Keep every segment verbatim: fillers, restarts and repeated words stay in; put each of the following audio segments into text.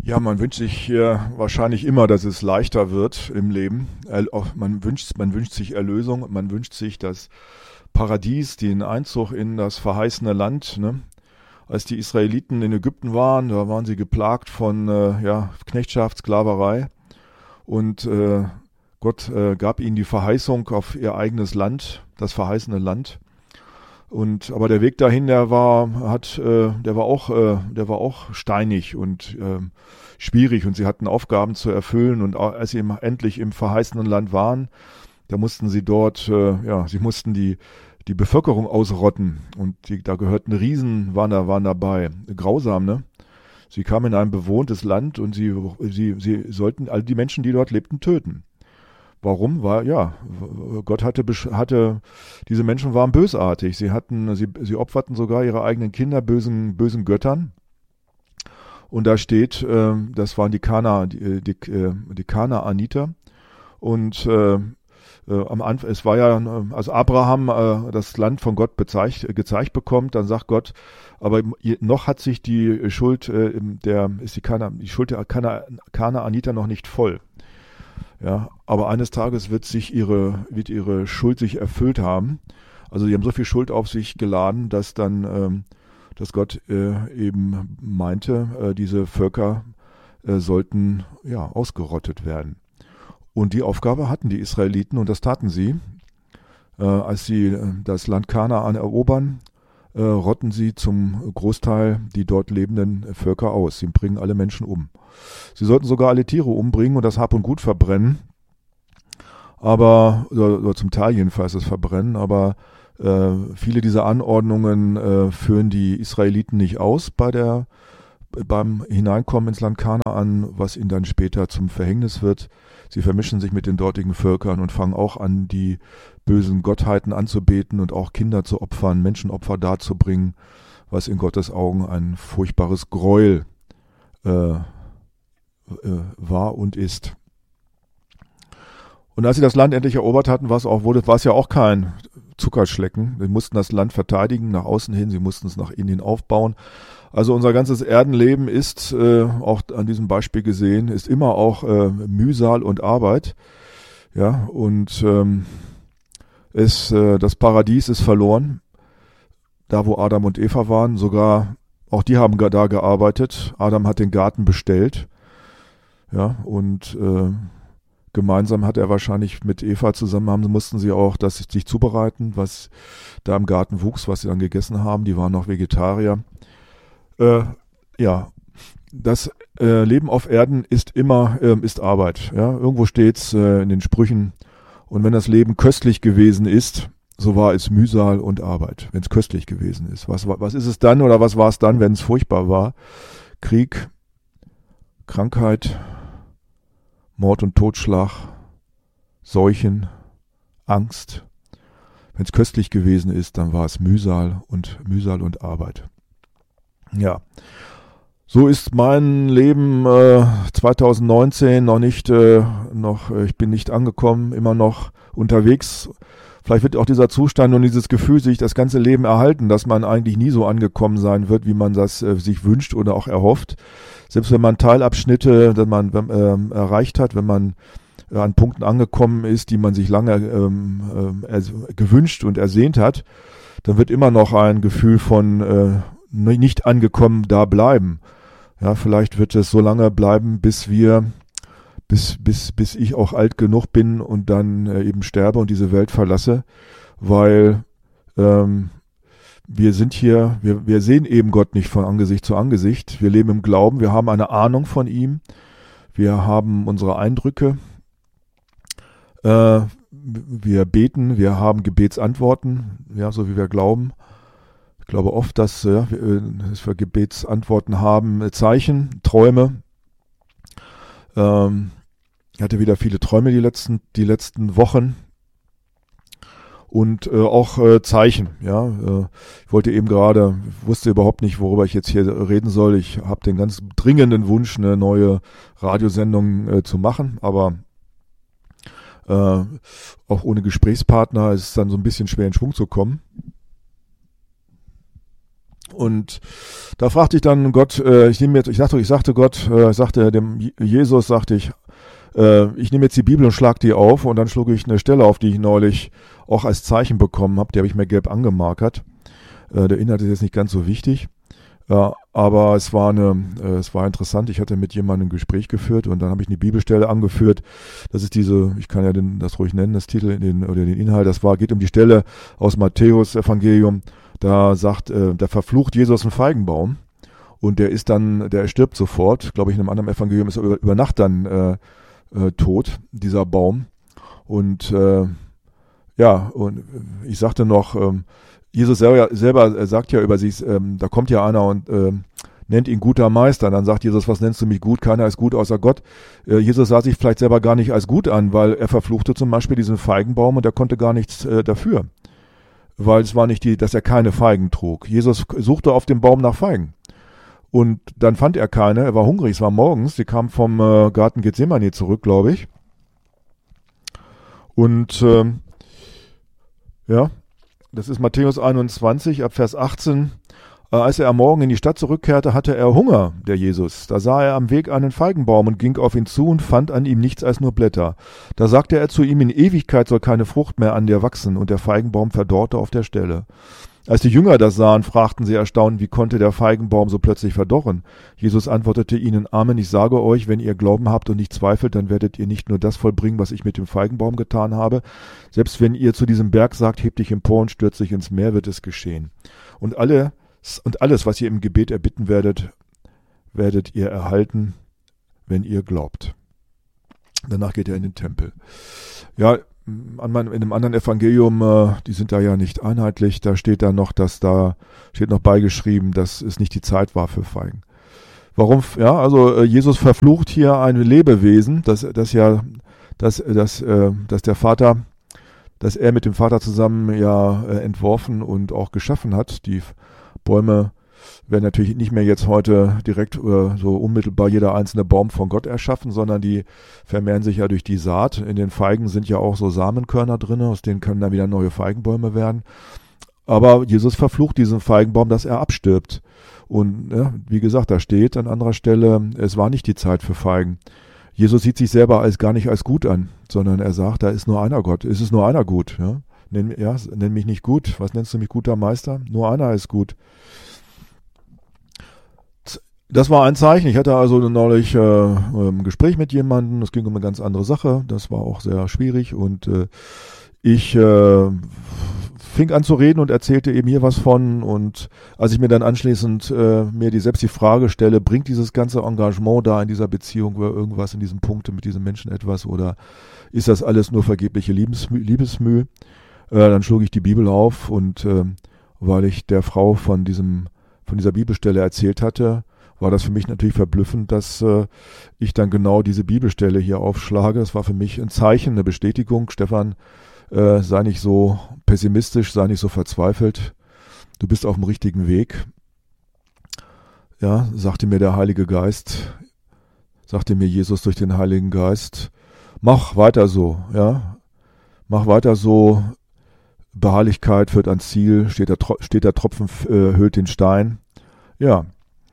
Ja, man wünscht sich äh, wahrscheinlich immer, dass es leichter wird im Leben. Er, auch, man wünscht, man wünscht sich Erlösung, man wünscht sich das Paradies, den Einzug in das verheißene Land. Ne? Als die Israeliten in Ägypten waren, da waren sie geplagt von äh, ja, Knechtschaft, Sklaverei und äh, Gott äh, gab ihnen die Verheißung auf ihr eigenes Land, das verheißene Land. Und aber der Weg dahin, der war, hat, äh, der war auch, äh, der war auch steinig und äh, schwierig und sie hatten Aufgaben zu erfüllen und als sie im, endlich im verheißenen Land waren, da mussten sie dort, äh, ja, sie mussten die die Bevölkerung ausrotten und die, da gehörten Riesen, waren da, waren dabei, grausam, ne? Sie kamen in ein bewohntes Land und sie, sie, sie sollten all die Menschen, die dort lebten, töten. Warum? War ja, Gott hatte hatte diese Menschen waren bösartig. Sie hatten sie sie opferten sogar ihre eigenen Kinder bösen bösen Göttern. Und da steht, äh, das waren die Kana die die, die Kanaaniter und äh, äh, am Anfang, es war ja, also Abraham äh, das Land von Gott bezeigt, gezeigt bekommt, dann sagt Gott, aber noch hat sich die Schuld äh, der ist die Kana die Schuld der Kana, Kanaaniter noch nicht voll. Ja, aber eines Tages wird sich ihre, wird ihre Schuld sich erfüllt haben. Also die haben so viel Schuld auf sich geladen, dass dann, ähm, dass Gott äh, eben meinte, äh, diese Völker äh, sollten ja ausgerottet werden. Und die Aufgabe hatten die Israeliten und das taten sie. Äh, als sie äh, das Land Kanaan erobern, äh, rotten sie zum Großteil die dort lebenden Völker aus. Sie bringen alle Menschen um. Sie sollten sogar alle Tiere umbringen und das Hab und Gut verbrennen. Aber, oder, oder zum Teil jedenfalls das Verbrennen, aber äh, viele dieser Anordnungen äh, führen die Israeliten nicht aus bei der, beim Hineinkommen ins Land Kanaan, was ihnen dann später zum Verhängnis wird. Sie vermischen sich mit den dortigen Völkern und fangen auch an, die bösen Gottheiten anzubeten und auch Kinder zu opfern, Menschenopfer darzubringen, was in Gottes Augen ein furchtbares Gräuel äh, war und ist. Und als sie das Land endlich erobert hatten, war es auch, wurde, war es ja auch kein Zuckerschlecken. Sie mussten das Land verteidigen, nach außen hin, sie mussten es nach innen hin aufbauen. Also unser ganzes Erdenleben ist, äh, auch an diesem Beispiel gesehen, ist immer auch äh, Mühsal und Arbeit. Ja, und ähm, es, äh, das Paradies ist verloren. Da, wo Adam und Eva waren, sogar, auch die haben da gearbeitet. Adam hat den Garten bestellt. Ja, und äh, gemeinsam hat er wahrscheinlich mit Eva zusammen, haben, mussten sie auch das sich zubereiten, was da im Garten wuchs, was sie dann gegessen haben. Die waren noch Vegetarier. Äh, ja, das äh, Leben auf Erden ist immer, äh, ist Arbeit. Ja, irgendwo steht's äh, in den Sprüchen. Und wenn das Leben köstlich gewesen ist, so war es Mühsal und Arbeit, wenn es köstlich gewesen ist. Was, was ist es dann oder was war es dann, wenn es furchtbar war? Krieg, Krankheit, Mord und Totschlag, Seuchen, Angst. Wenn es köstlich gewesen ist, dann war es Mühsal und Mühsal und Arbeit. Ja, so ist mein Leben äh, zwanzig neunzehn noch nicht, äh, noch, äh, ich bin nicht angekommen, immer noch unterwegs. Vielleicht wird auch dieser Zustand und dieses Gefühl sich das ganze Leben erhalten, dass man eigentlich nie so angekommen sein wird, wie man das äh, sich wünscht oder auch erhofft. Selbst wenn man Teilabschnitte, wenn man ähm, erreicht hat, wenn man äh, an Punkten angekommen ist, die man sich lange ähm, äh, gewünscht und ersehnt hat, dann wird immer noch ein Gefühl von äh, nicht angekommen da bleiben. Ja, vielleicht wird es so lange bleiben, bis wir, bis, bis, bis ich auch alt genug bin und dann äh, eben sterbe und diese Welt verlasse, weil ähm, wir sind hier, wir, wir sehen eben Gott nicht von Angesicht zu Angesicht. Wir leben im Glauben, wir haben eine Ahnung von ihm, wir haben unsere Eindrücke, äh, wir beten, wir haben Gebetsantworten, ja, so wie wir glauben. Ich glaube oft, dass, ja, wir, dass wir Gebetsantworten haben, Zeichen, Träume. Ähm, ich hatte wieder viele Träume die letzten, die letzten Wochen. Und äh, auch äh, Zeichen, ja. Äh, ich wollte eben gerade, wusste überhaupt nicht, worüber ich jetzt hier reden soll. Ich habe den ganz dringenden Wunsch, eine neue Radiosendung äh, zu machen, aber äh, auch ohne Gesprächspartner ist es dann so ein bisschen schwer in Schwung zu kommen. Und da fragte ich dann Gott, äh, ich nehme jetzt, ich sagte, ich sagte Gott, äh, sagte dem Jesus, sagte ich, äh, ich nehme jetzt die Bibel und schlag die auf, und dann schlug ich eine Stelle auf, die ich neulich auch als Zeichen bekommen habe, die habe ich mir gelb angemarkert. Äh, der Inhalt ist jetzt nicht ganz so wichtig, äh, aber es war eine, äh, es war interessant. Ich hatte mit jemandem ein Gespräch geführt, und dann habe ich eine Bibelstelle angeführt. Das ist diese, ich kann ja den, das ruhig nennen, das Titel den, oder den Inhalt. Das war, geht um die Stelle aus Matthäus Evangelium. Da sagt, äh, da verflucht Jesus einen Feigenbaum, und der ist dann, der stirbt sofort. Glaube ich, in einem anderen Evangelium ist er über, über Nacht dann äh, äh, tot, dieser Baum. Und äh, ja, und ich sagte noch, ähm, Jesus selber, selber äh, sagt ja über sich, ähm, da kommt ja einer und äh, nennt ihn guter Meister. Dann sagt Jesus, was nennst du mich gut? Keiner ist gut außer Gott. Äh, Jesus sah sich vielleicht selber gar nicht als gut an, weil er verfluchte zum Beispiel diesen Feigenbaum, und er konnte gar nichts äh, dafür. Weil es war nicht die, dass er keine Feigen trug. Jesus suchte auf dem Baum nach Feigen. Und dann fand er keine, er war hungrig, es war morgens, sie kam vom äh, Garten Gethsemane zurück, glaube ich. Und ähm, ja, das ist Matthäus einundzwanzig, ab Vers achtzehn. Äh, als er am Morgen in die Stadt zurückkehrte, hatte er Hunger, der Jesus. Da sah er am Weg einen Feigenbaum und ging auf ihn zu und fand an ihm nichts als nur Blätter. Da sagte er zu ihm, in Ewigkeit soll keine Frucht mehr an dir wachsen, und der Feigenbaum verdorrte auf der Stelle. Als die Jünger das sahen, fragten sie erstaunt, wie konnte der Feigenbaum so plötzlich verdorren? Jesus antwortete ihnen, Amen, ich sage euch, wenn ihr Glauben habt und nicht zweifelt, dann werdet ihr nicht nur das vollbringen, was ich mit dem Feigenbaum getan habe. Selbst wenn ihr zu diesem Berg sagt, heb dich empor und stürz dich ins Meer, wird es geschehen. Und alle, und alles, was ihr im Gebet erbitten werdet, werdet ihr erhalten, wenn ihr glaubt. Danach geht er in den Tempel. Ja, An meinem, in einem anderen Evangelium, äh, die sind da ja nicht einheitlich, da steht dann noch, dass da steht noch beigeschrieben, dass es nicht die Zeit war für Feigen. Warum? Ja, also äh, Jesus verflucht hier ein Lebewesen, das, das ja, dass, dass, äh, dass der Vater, dass er mit dem Vater zusammen ja äh, entworfen und auch geschaffen hat. Die Bäume werden natürlich nicht mehr jetzt heute direkt äh, so unmittelbar jeder einzelne Baum von Gott erschaffen, sondern die vermehren sich ja durch die Saat. In den Feigen sind ja auch so Samenkörner drin, aus denen können dann wieder neue Feigenbäume werden. Aber Jesus verflucht diesen Feigenbaum, dass er abstirbt. Und ja, wie gesagt, da steht an anderer Stelle, es war nicht die Zeit für Feigen. Jesus sieht sich selber als gar nicht als gut an, sondern er sagt, da ist nur einer Gott. Es ist nur einer gut. Ja? Nenn, ja, nenn mich nicht gut. Was nennst du mich, guter Meister? Nur einer ist gut. Das war ein Zeichen. Ich hatte also neulich äh, ein Gespräch mit jemandem. Es ging um eine ganz andere Sache. Das war auch sehr schwierig. Und äh, ich äh, fing an zu reden und erzählte eben hier was von. Und als ich mir dann anschließend äh, mir die, selbst die Frage stelle, bringt dieses ganze Engagement da in dieser Beziehung oder irgendwas in diesem Punkt mit diesem Menschen etwas? Oder ist das alles nur vergebliche Liebesmüh? Liebesmüh? Äh, dann schlug ich die Bibel auf. Und äh, weil ich der Frau von, diesem, von dieser Bibelstelle erzählt hatte, war das für mich natürlich verblüffend, dass äh, ich dann genau diese Bibelstelle hier aufschlage. Das war für mich ein Zeichen, eine Bestätigung. Stefan, äh, sei nicht so pessimistisch, sei nicht so verzweifelt. Du bist auf dem richtigen Weg. Ja, sagte mir der Heilige Geist, sagte mir Jesus durch den Heiligen Geist, mach weiter so, ja, mach weiter so. Beharrlichkeit führt ans Ziel, steht der, steht der Tropfen äh, höhlt den Stein. Ja.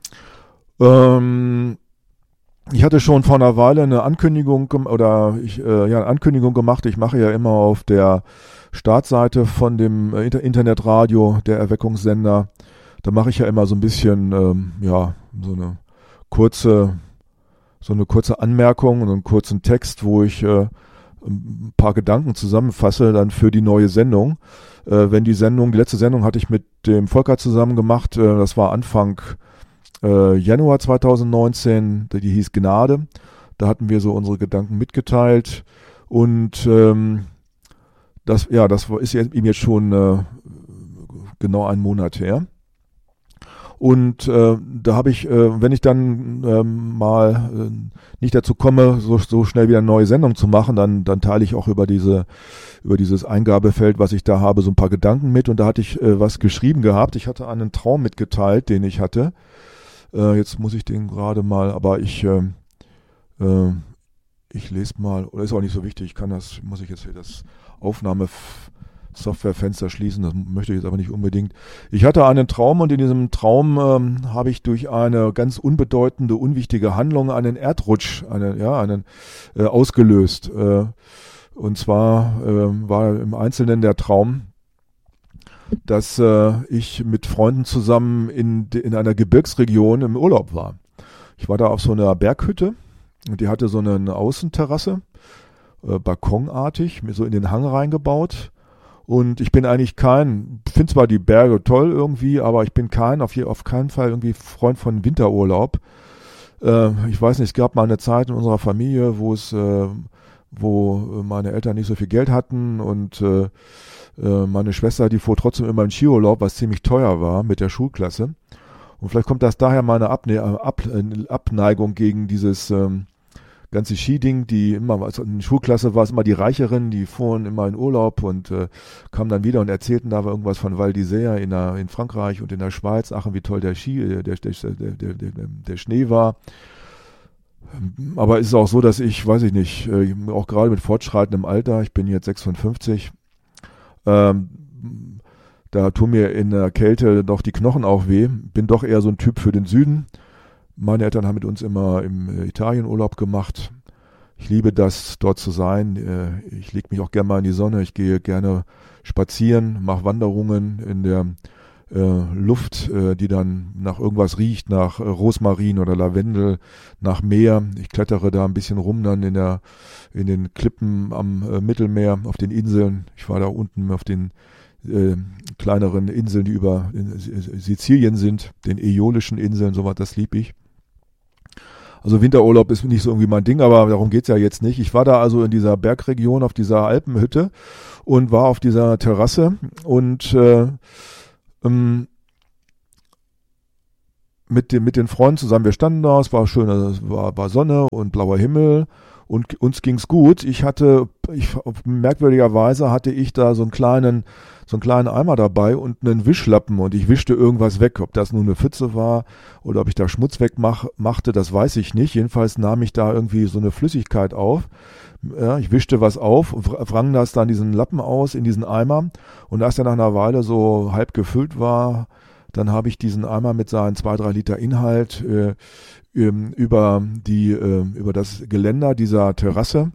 Ich hatte schon vor einer Weile eine Ankündigung oder ich, äh, ja, eine Ankündigung gemacht. Ich mache ja immer auf der Startseite von dem Internetradio, der Erweckungssender, da mache ich ja immer so ein bisschen, ähm, ja, so eine kurze, so eine kurze Anmerkung und einen kurzen Text, wo ich äh, ein paar Gedanken zusammenfasse dann für die neue Sendung. Äh, wenn die Sendung, die letzte Sendung hatte ich mit dem Volker zusammen gemacht, äh, das war Anfang Äh, Januar zweitausendneunzehn, die hieß Gnade. Da hatten wir so unsere Gedanken mitgeteilt und ähm, das, ja, das ist ihm jetzt schon äh, genau einen Monat her. Und äh, da habe ich, äh, wenn ich dann äh, mal äh, nicht dazu komme, so, so schnell wieder eine neue Sendung zu machen, dann, dann teile ich auch über diese, über dieses Eingabefeld, was ich da habe, so ein paar Gedanken mit. Und da hatte ich äh, was geschrieben gehabt. Ich hatte einen Traum mitgeteilt, den ich hatte. Äh, jetzt muss ich den gerade mal, aber ich, äh, äh, ich lese mal, oder ist auch nicht so wichtig, ich kann das, muss ich jetzt hier das Aufnahme, Softwarefenster schließen, das möchte ich jetzt aber nicht unbedingt. Ich hatte einen Traum und in diesem Traum ähm, habe ich durch eine ganz unbedeutende, unwichtige Handlung einen Erdrutsch, eine, ja, einen äh, ausgelöst. Äh, und zwar äh, war im Einzelnen der Traum, dass äh, ich mit Freunden zusammen in, in einer Gebirgsregion im Urlaub war. Ich war da auf so einer Berghütte und die hatte so eine Außenterrasse, äh, balkonartig, mir so in den Hang reingebaut. Und ich bin eigentlich kein, finde zwar die Berge toll irgendwie, aber ich bin kein, auf, je, auf keinen Fall irgendwie Freund von Winterurlaub. Äh, ich weiß nicht, es gab mal eine Zeit in unserer Familie, wo es, äh, wo meine Eltern nicht so viel Geld hatten und äh, äh, meine Schwester, die fuhr trotzdem immer in Skiurlaub, was ziemlich teuer war mit der Schulklasse. Und vielleicht kommt das daher meine Abne- Ab- Abneigung gegen dieses ähm, ganze Skiding, die immer, also in der Schulklasse war es immer die Reicheren, die fuhren immer in Urlaub und äh, kamen dann wieder und erzählten da irgendwas von Val d'Isère in, der, in Frankreich und in der Schweiz, ach, wie toll der Ski, der, der, der, der, der, der Schnee war. Aber es ist auch so, dass ich, weiß ich nicht, äh, auch gerade mit fortschreitendem Alter, ich bin jetzt sechsundfünfzig, ähm, da tun mir in der Kälte doch die Knochen auch weh, bin doch eher so ein Typ für den Süden. Meine Eltern haben mit uns immer im Italien Urlaub gemacht. Ich liebe das, dort zu sein. Ich lege mich auch gerne mal in die Sonne. Ich gehe gerne spazieren, mache Wanderungen in der äh, Luft, äh, die dann nach irgendwas riecht, nach äh, Rosmarin oder Lavendel, nach Meer. Ich klettere da ein bisschen rum dann in der in den Klippen am äh, Mittelmeer, auf den Inseln. Ich war da unten auf den äh, kleineren Inseln, die über in Sizilien sind, den Äolischen Inseln, sowas, das lieb ich. Also Winterurlaub ist nicht so irgendwie mein Ding, aber darum geht's ja jetzt nicht. Ich war da also in dieser Bergregion, auf dieser Alpenhütte und war auf dieser Terrasse und äh, ähm, mit, den, mit den Freunden zusammen, wir standen da, es war schön, also es war, war Sonne und blauer Himmel und uns ging's gut. Ich hatte, ich, merkwürdigerweise hatte ich da so einen kleinen so einen kleinen Eimer dabei und einen Wischlappen und ich wischte irgendwas weg. Ob das nun eine Pfütze war oder ob ich da Schmutz wegmachte, das weiß ich nicht. Jedenfalls nahm ich da irgendwie so eine Flüssigkeit auf. Ja, ich wischte was auf, wrang das dann diesen Lappen aus in diesen Eimer und als der nach einer Weile so halb gefüllt war, dann habe ich diesen Eimer mit seinen zwei, drei Liter Inhalt äh, über die äh, über das Geländer dieser Terrasse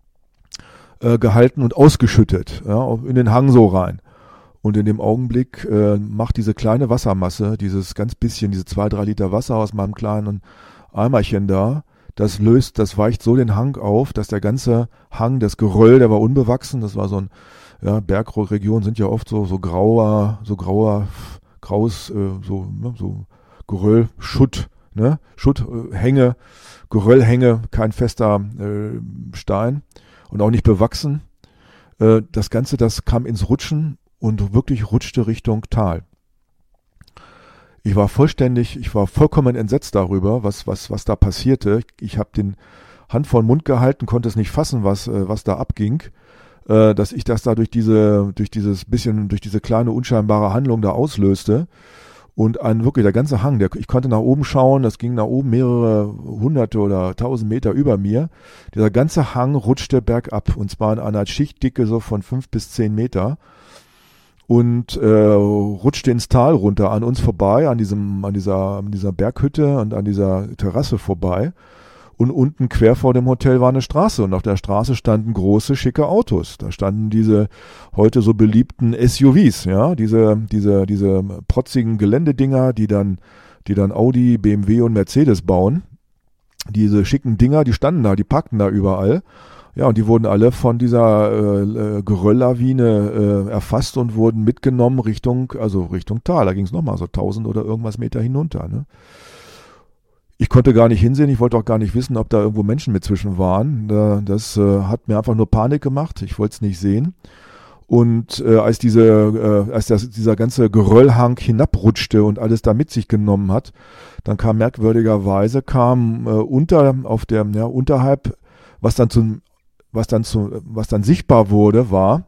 äh, gehalten und ausgeschüttet, ja, in den Hang so rein. Und in dem Augenblick äh, macht diese kleine Wassermasse, dieses ganz bisschen, diese zwei, drei Liter Wasser aus meinem kleinen Eimerchen da, das löst, das weicht so den Hang auf, dass der ganze Hang, das Geröll, der war unbewachsen, das war so ein, ja, Bergregionen sind ja oft so, so grauer, so grauer, graues, äh, so, ne, so Geröll, Schutt, ne, Schutthänge, Geröllhänge, kein fester äh, Stein und auch nicht bewachsen. Äh, das Ganze, das kam ins Rutschen und wirklich rutschte Richtung Tal. Ich war vollständig, ich war vollkommen entsetzt darüber, was, was, was da passierte. Ich habe den Hand vor den Mund gehalten, konnte es nicht fassen, was, was da abging, äh, dass ich das da durch diese, durch dieses bisschen, durch diese kleine unscheinbare Handlung da auslöste. Und ein wirklich, der ganze Hang, der, ich konnte nach oben schauen, das ging nach oben mehrere hunderte oder tausend Meter über mir. Dieser ganze Hang rutschte bergab und zwar in einer Schichtdicke so von fünf bis zehn Meter. Und äh, rutschte ins Tal runter, an uns vorbei, an diesem, an dieser, an dieser Berghütte und an dieser Terrasse vorbei. Und unten quer vor dem Hotel war eine Straße und auf der Straße standen große, schicke Autos. Da standen diese heute so beliebten S U Vs, ja, diese, diese, diese protzigen Geländedinger, die dann, die dann Audi, B M W und Mercedes bauen. Diese schicken Dinger, die standen da, die parkten da überall. Ja, und die wurden alle von dieser äh, Gerölllawine äh, erfasst und wurden mitgenommen Richtung, also Richtung Tal. Da ging es nochmal so tausend oder irgendwas Meter hinunter. Ne? Ich konnte gar nicht hinsehen, ich wollte auch gar nicht wissen, ob da irgendwo Menschen mit zwischen waren. Da, das äh, hat mir einfach nur Panik gemacht, ich wollte es nicht sehen. Und äh, als diese, äh, als das, dieser ganze Geröllhang hinabrutschte und alles da mit sich genommen hat, dann kam merkwürdigerweise, kam äh, unter, auf der, ja, unterhalb, was dann zum Was dann, zu, was dann sichtbar wurde, war,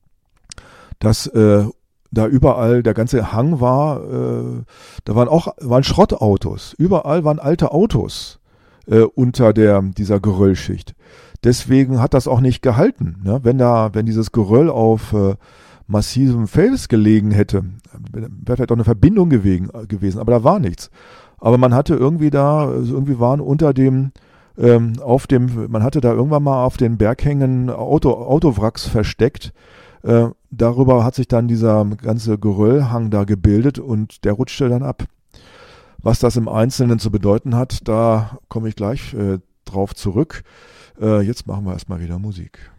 dass äh, da überall der ganze Hang war, äh, da waren auch waren Schrottautos. Überall waren alte Autos äh, unter der dieser Geröllschicht. Deswegen hat das auch nicht gehalten. Ne? Wenn da, wenn dieses Geröll auf äh, massivem Fels gelegen hätte. Wäre vielleicht auch eine Verbindung gewesen, gewesen, aber da war nichts. Aber man hatte irgendwie da, irgendwie waren unter dem, ähm, auf dem, man hatte da irgendwann mal auf den Berghängen Auto, Autowracks versteckt. Äh, darüber hat sich dann dieser ganze Geröllhang da gebildet und der rutschte dann ab. Was das im Einzelnen zu bedeuten hat, da komme ich gleich äh, drauf zurück. Äh, jetzt machen wir erstmal wieder Musik.